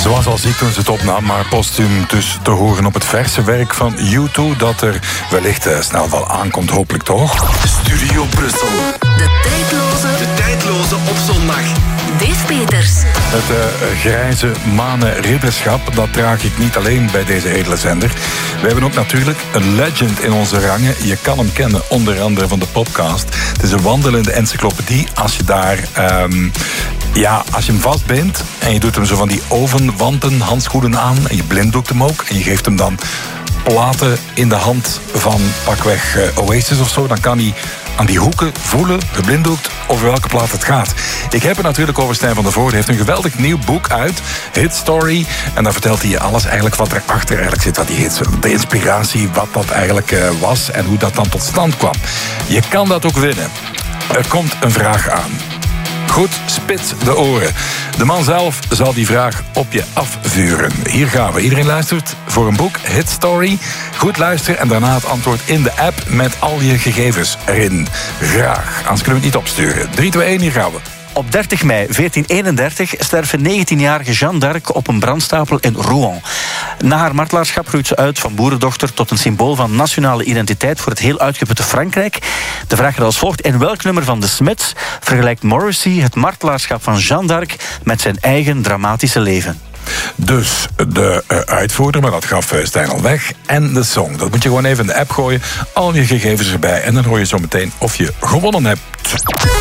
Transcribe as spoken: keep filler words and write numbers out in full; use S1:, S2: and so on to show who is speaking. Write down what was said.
S1: Ze was al ziek toen ze het opnam, maar postuum dus te horen op het verse werk van U twee, dat er wellicht uh, snel wel aankomt, hopelijk toch?
S2: Studio Brussel.
S3: De tijdloze...
S2: De tijdloze op zondag.
S3: Dave Peters.
S1: Het uh, grijze manen ridderschap, dat draag ik niet alleen bij deze edele zender. We hebben ook natuurlijk een legend in onze rangen. Je kan hem kennen, onder andere van de podcast. Het is een wandelende encyclopedie. Als je daar... Um, ja, als je hem vastbindt en je doet hem zo van die ovenwanten, handschoenen aan en je blinddoekt hem ook en je geeft hem dan platen in de hand van pakweg uh, Oasis of zo, dan kan hij aan die hoeken voelen, geblinddoekt, over welke plaat het gaat. Ik heb het natuurlijk over Stijn van der Voorde. Hij heeft een geweldig nieuw boek uit, Hit Story. En daar vertelt hij je alles eigenlijk wat erachter eigenlijk zit. Wat die hits, de inspiratie, wat dat eigenlijk uh, was en hoe dat dan tot stand kwam. Je kan dat ook winnen. Er komt een vraag aan. Goed, spits de oren. De man zelf zal die vraag op je afvuren. Hier gaan we. Iedereen luistert voor een boek, Hit Story. Goed luisteren en daarna het antwoord in de app met al je gegevens erin. Graag. Anders kunnen we het niet opsturen. drie, twee, één, hier gaan we.
S4: Op dertig mei veertien eenendertig sterft een negentienjarige Jeanne d'Arc op een brandstapel in Rouen. Na haar martelaarschap groeit ze uit van boerendochter tot een symbool van nationale identiteit voor het heel uitgeputte Frankrijk. De vraag gaat als volgt: in welk nummer van de Smiths vergelijkt Morrissey het martelaarschap van Jeanne d'Arc met zijn eigen dramatische leven?
S1: Dus de uh, uitvoerder, maar dat gaf uh, Stijn al weg. En de song. Dat moet je gewoon even in de app gooien. Al je gegevens erbij. En dan hoor je zo meteen of je gewonnen hebt.